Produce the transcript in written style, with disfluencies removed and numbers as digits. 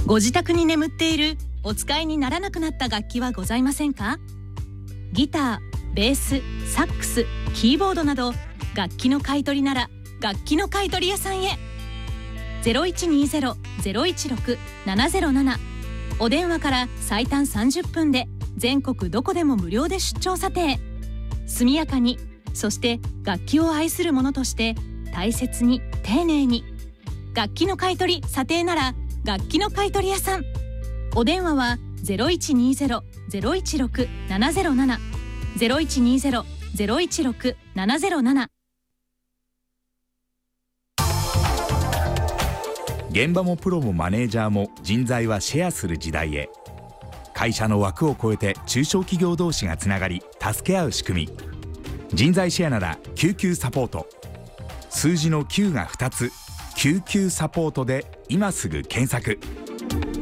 ご自宅に眠っているお使いにならなくなった楽器はございませんか？ギター、ベース、サックス、キーボードなど楽器の買い取りなら楽器の買い取り屋さんへ。 0120-016-707 お電話から最短30分で全国どこでも無料で出張査定。速やかに、そして楽器を愛する者として大切に丁寧に。楽器の買い取り査定なら楽器の買い取り屋さん。お電話は 0120-016-707 0120-016-707。 現場もプロもマネージャーも人材はシェアする時代へ。会社の枠を超えて中小企業同士がつながり助け合う仕組み、人材シェアなら救急サポート。数字の9が2つ、救急サポートで今すぐ検索。